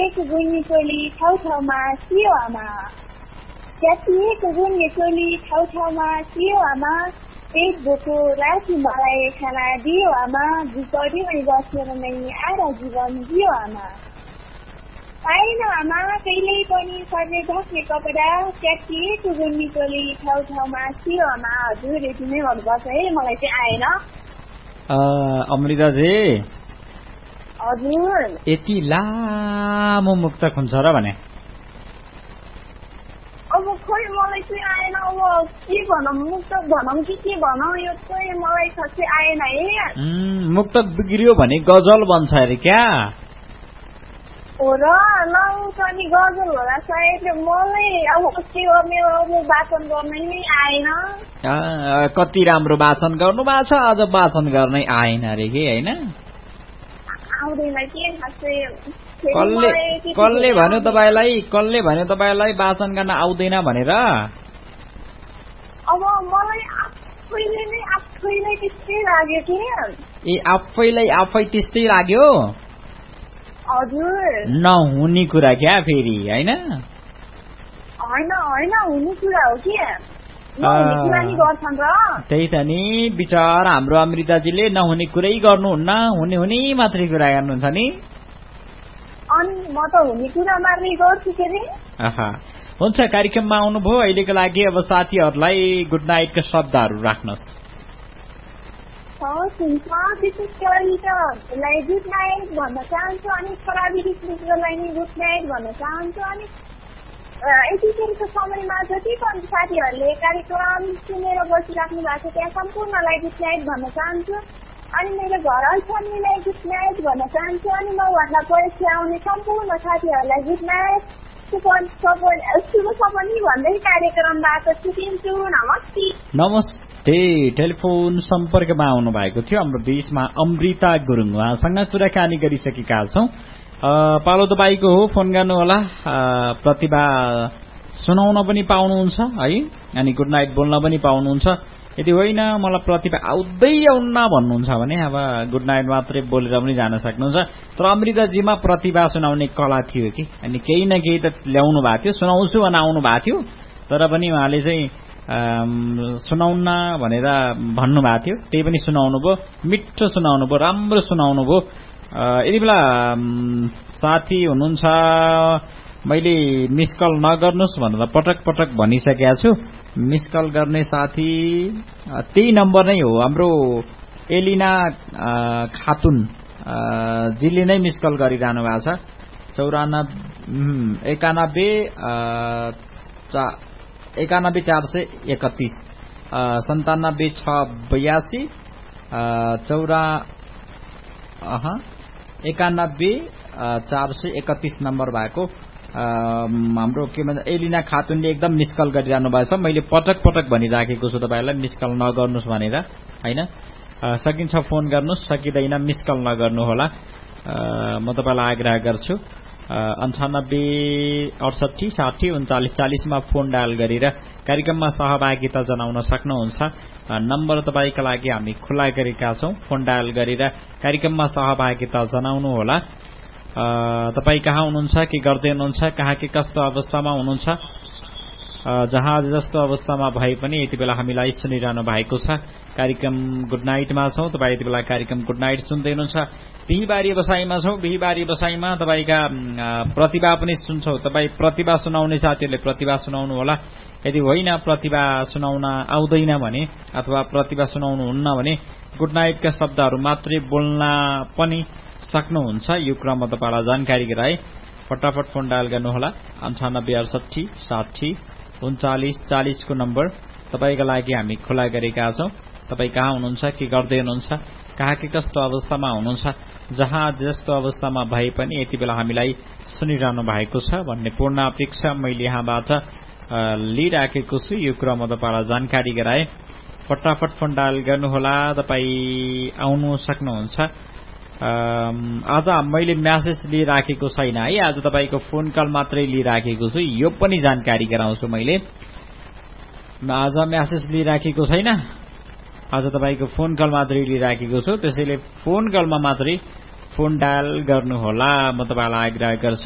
च्यातिएको गुन्ने टोली ठाउँमा सियोमा च्यातिएको गुन्ने टोली ठाउँमा सियोमा पेट बोको राति मलाई खाना दियो आमा झुपडीमै बसेर नै आएर जीवन दियो आमा पाएन आमा कहिल्यै पनि सर्ने ढाक्ने कपडा च्यातिएको गुन्ने टोली ठाउँमा सियो आमा। हजुर यति नै भन्नुपर्छ है, मलाई चाहिँ आएन। अमृताजी हजुर यति लामो मुक्तक हुन्छ र भने अब खोइ मलाई चाहिँ आएन। अब के भनौँ, मुक्तक भनौँ कि के भनौँ, यो चाहिँ मलाई खासै आएन है। मुक्तक बिग्रियो भने गजल बन्छ अरे क्या हो र नआउँछ नि गजल होला सायद। मलाई अब के हो, मेरो वाचन गर्नै नै आएन। कति राम्रो वाचन गर्नु भएको छ, अझ वाचन गर्नै आएन अरे कि होइन? आउँदैन के खासै। कसले भन्यो तपाईँलाई वाचन गर्न आउँदैन भनेर? अब मलाई आफैलाई त्यस्तै लाग्यो कि। ए आफैलाई आफै त्यस्तै लाग्यो? हजुर नहुने कुरा क्या फेरि होइन? होइन हुने कुरा हो कि नहुने कुरा नि गर्छन् र। त्यही त नि बिचारा हाम्रो अमृताजीले नहुने कुरै गर्नुहुन्न, हुने मात्रै कुरा गर्नुहुन्छ नि। अनि म त हुने कुरा मात्रै गर्छु के रे। हुन्छ, कार्यक्रममा आउनुभयो। अहिलेको लागि अब साथीहरूलाई गुड नाइटका शब्दहरू राख्नुहोस्। विशेष गरी त गुड नाइट भन्न चाहन्छु, अनि प्राविधिक मित्रलाई नि गुड नाइट भन्न चाहन्छु। अनि यतिखेरको समयमा जति पनि साथीहरूले कार्यक्रम सुनेर बसिराख्नु भएको छ त्यहाँ सम्पूर्णलाई गुड नाइट भन्न चाहन्छु। अनि मेरो घर अल्छानीलाई गुड नाइट भन्न चाहन्छु। अनि मभन्दा पछि आउने सम्पूर्ण साथीहरूलाई गुड नाइट, शुभ सपनी भन्दै कार्यक्रमबाट छुटिन्छु। नमस्ते। टेलिफोन सम्पर्कमा आउनु भएको थियो हाम्रो बीचमा अमृता गुरुङ, उहाँसँग कुराकानी गरिसकेका छौँ। पालो तपाईँको हो, फोन गर्नुहोला। प्रतिभा सुनाउन पनि पाउनुहुन्छ है, अनि गुड नाइट बोल्न पनि पाउनुहुन्छ। यदि होइन मलाई प्रतिभा आउँन्न भन्नुहुन्छ भने अब गुड नाइट मात्रै बोलेर पनि जान सक्नुहुन्छ। तर अमृताजीमा प्रतिभा सुनाउने कला थियो कि, अनि केही न केही त ल्याउनु भएको थियो, सुनाउँछु भन्न आउनु भएको थियो। तर पनि उहाँले चाहिँ सुनाउन भनेर भन्नुभएको थियो, त्यही पनि सुनाउनु भयो, मिठो सुनाउनु भयो, राम्रो सुनाउनु भयो। यति बेला साथी हुनुहुन्छ, मैले मिस कल नगर्नुहोस् भनेर पटक भनिसकेका छु। मिस कल गर्ने साथी त्यही नम्बर नै हो, हाम्रो एलिना खातुन जीले नै मिस कल गरिरहनु भएको छ। 91 431 431 नम्बर भएको हाम्रो के भन्छ एलिना खातुनले एकदम मिस कल गरिरहनु भएको छ। मैले पटक भनिराखेको छु तपाईँलाई मिस कल नगर्नुहोस् भनेर होइन। सकिन्छ फोन गर्नुहोस्, सकिँदैन मिस कल नगर्नु होला, म तपाईँलाई आग्रह गर्छु। 98 68 60 39 40 मा फोन डायल गरेर कार्यक्रममा सहभागिता जनाउन सक्नुहुन्छ। नम्बर तपाईँका लागि हामी खुला गरेका छौं, फोन डायल गरेर कार्यक्रममा सहभागिता जनाउनु होला। तपाईँ कहाँ हुनुहुन्छ, के गर्दै हुनुहुन्छ, कहाँ के कस्तो अवस्थामा हुनुहुन्छ, जहाँ जस्तो अवस्थामा भए पनि यति बेला हामीलाई सुनिरहनु भएको छ। कार्यक्रम गुड नाइटमा छौं, तपाईँ यति बेला कार्यक्रम गुड नाइट सुन्दै हुनुहुन्छ। बिहीबारी बसाईमा छौं, बिहीबारी बसाईमा तपाईँका प्रतिभा पनि सुन्छौं। तपाईँ प्रतिभा सुनाउने साथीहरूले प्रतिभा सुनाउनु होला। यदि होइन प्रतिभा सुनाउन आउँदैन भने अथवा प्रतिभा सुनाउनु हुन्न भने गुड नाइटका शब्दहरू मात्रै बोल्न पनि सक्नुहुन्छ। यो क्रममा तपाईँलाई जानकारी गराए। फटाफट फोन डायल गर्नुहोला। 98 68 60 39 40 को नम्बर तपाईका लागि हामी खुला गरेका छौं। तपाईँ कहाँ हुनुहुन्छ, के गर्दै हुनुहुन्छ, कहाँ के कस्तो अवस्थामा हुनुहुन्छ, जहाँ जस्तो अवस्थामा भए पनि यति बेला हामीलाई सुनिरहनु भएको छ भन्ने पूर्ण अपेक्षा मैले यहाँबाट लिइराखेको छु। यो क्रममा तपाईँलाई जानकारी गराए। फटाफट फोन डायल गर्नुहोला। तपाईँ आउनु सक्नुहुन्छ। आज मैले म्यासेज लिइराखेको छैन है, आज तपाईँको फोन कल मात्रै लिइराखेको छु। यो पनि जानकारी गराउँछु मैले। आज म्यासेज लिइराखेको छैन, आज तपाईँको फोन कल मात्रै लिइराखेको छु। त्यसैले फोन कलमा मात्रै फोन डायल गर्नुहोला, म तपाईँलाई आग्रह गर्छु।